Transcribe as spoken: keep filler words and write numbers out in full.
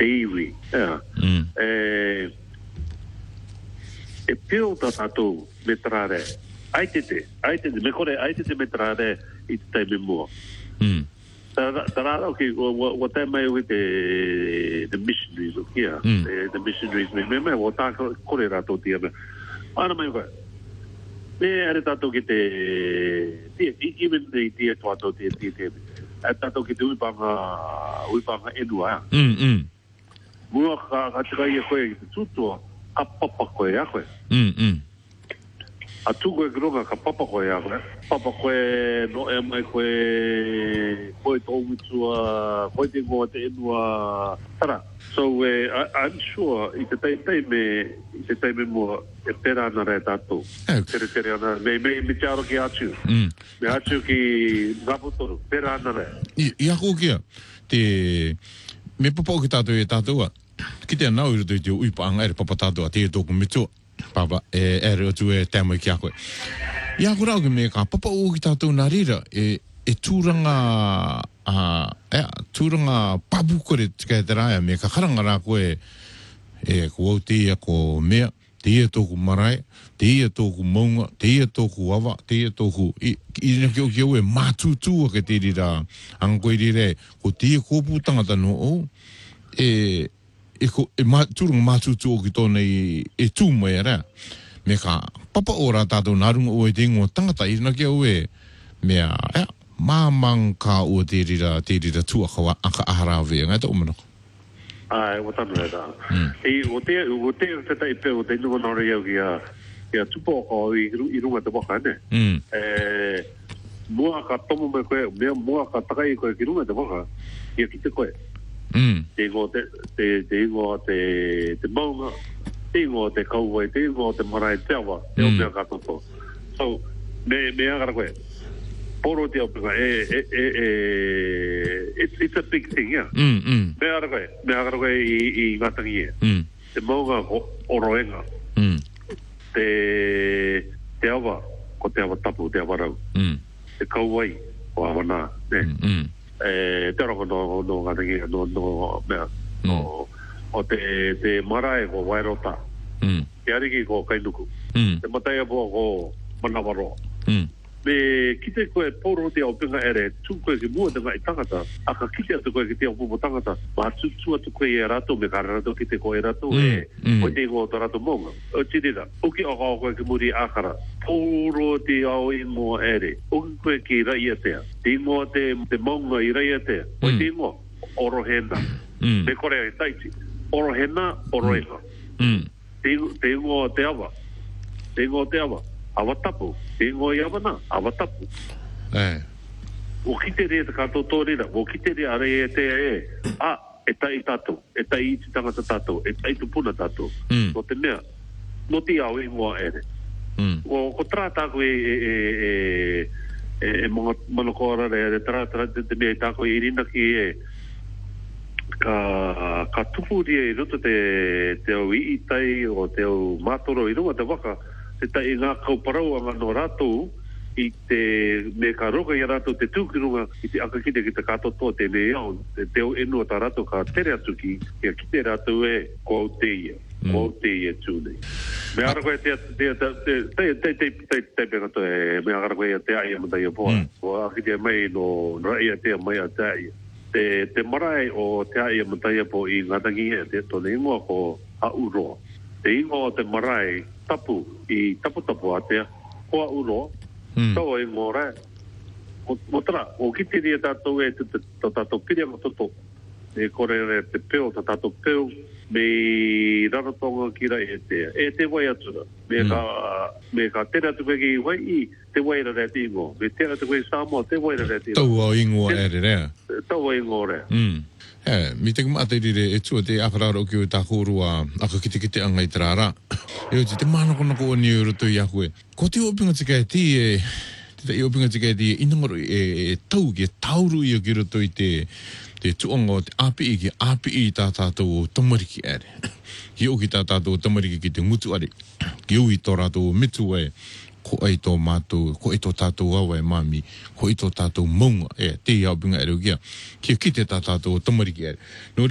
Daily. Yeah. Mm. Eh, e più da tato metrare. Ai te te, ai te te, me kore ai te te metrare i te taime mua. Mm. Tara, tara, okay, wa tai mai with the, the missionaries, yeah, Mm. the, the missionaries, me, me, me, wa ta kore rato tia me. Ana mai koe. Me are tato ki te, tia, even the tia tuato tia, tia, tia, e tato ki te uipanga, uipanga enua, Mm. Mm. mua ka, ka tika ia koe ki te tutua, ka papa koe a koe. Mm. Mm. A tu koe kironga ka papa koe a koe. Papa koe no e mai koe koe tō mitua, koe te ngoa te enua tara. So uh, I, I'm sure i te tai tai me, i te tai me mua e pera ana rea tātou. Tere tere ana, me, me, me te aro ki atu. Mm. Me atu ki ngaputoru, pera ana rea. I, i ako kia, te, me papa o ki tātou e tātou a, ki te anau i rutu i te uipa anga ere papa tātou a te e tōku mitua. Papa, e, e reo tu e tēmai ki a koe. I ako rau ki me ka papa o ki tātou nā rira, e, e tūranga, a, e, tūranga papu kore tika e te rāia, me ka karanga rā koe, e, ko au te ia ko mea, te ia tōku marae, te ia tōku maunga, te ia tōku awa, te ia tōku, i, i rina ki o ki au e mātūtūa ke te rira, anga koe rire, ko te ia kōpū tangata no o, e, e ko e ma turunga mātūtū o ki tōna i e tū mai ara. Me ka papa o rā tātou nārunga o e te ingoa tangata i rina ki au e mea ea māmang ka o te rira te rira tuakawa aka ahara vea ngai ta umanako. Ai, o tanu e tā. E o te o te te tai pe o te ingoa nore iau ki a ki a tupo o i runga te waka ne. E mua ka tomo me koe, mea mua ka takai koe ki runga te waka i a ki te koe. Mm. Te ingoa te, te, te ingoa te, te maunga, te ingoa te kauwai, te ingoa te marae te awa, te o mea katoto. So, me, me agara koe, poro te opinga, e, e, e, e, it's, it's a big thing, yeah. Mm, mm. Me agara koe, me agara koe i, i ngatangi e. Mm. Te maunga o, oroenga, Mm. te, te awa, ko te awa tapu, te awa rau. Mm. Te kauwai, o awana, ne. Mm. Mm. Eh, te roko no no ngatangi no no mea no o te te marae ko wairota mm. te ariki ko kainuku mm. te matai po ko manawaro mm. me kite koe poro te au pinga ere tu koe ki mua te ngai tangata aka kite atu koe ki te au pupo tangata ma tu tu atu koe e rato me kara rato kite koe rato mm. e mm. o te ingo to rato monga o tirira uki o kao koe ki muri akara poro te au ingo ere uki koe ki rai atea te ingo te, te monga i rai atea o te ingo orohena mm. me kore e taiti orohena oroenga mm. te, te ingo te awa te ingo te awa awa tapu, te ngoi awa nā, awa tapu. Eh. O ki te rea te kato tōrera, o ki te rea are e te e, a, e tai tātou, e tai iti tangata tātou, e tai tupuna tātou. Mm. No te mea, no te au e ngoa ere. Mm. O ko tra tāko e, e, e, e, e mga manokora re, e tra, tra, te, te mea tāko e irina ki e, ka, ka tupu ria i roto te, te au i tai o te au mātoro i runga te waka, te tai ngā kauparau anga no rātou i te me ka roka i rātou te tūkirunga i te akakite ki te katotoa te me iau te teo enua tā rātou ka tere atu ki kia ki te rātou e ko au te ia ko au te ia tūnei me ara koe te te te te te te te te pe kato e me ara koe te aia mata ia poa o akite mai no raia te mai a te aia te te marae o te aia mata ia po i ngatangi e te tone ingoa ko a uroa te ingoa te marae tapu i tapu tapu atea ko a uroa mm. tau e ngore mo tra o ki te ria tātou e te tātou piria mo toto e kore re te peo tātou peo me raratonga ki rai e te e te wai atura me mm. ka me ka tera tu koe ki wai i te wai ra re te ingo me tera tu koe Samoa te wai ra re te ingo tau au ingoa ere rea tau au ingore mm. Eh, mi te kumata rire e tua te akararo ki o tā kōrua aka kite kite anga i tarara. E o te mānako nako o ni o roto i aku e. Ko te opinga tika e ti e, te te opinga tika e ti e inangaro e, e tau ki e tauru i o ki roto i te, te tuanga o te api i ki api i tā tātou o tamariki ere. Ki o ki tā tātou o tamariki ki te mutu are. Ki ui tō rātou o mitu e. Ko ai tō mātou, ko ai tō tātou awa e mami, ko ai tō tātou maunga, e, te iau pinga e reo kia, kia ki te tā tātou o tamariki e.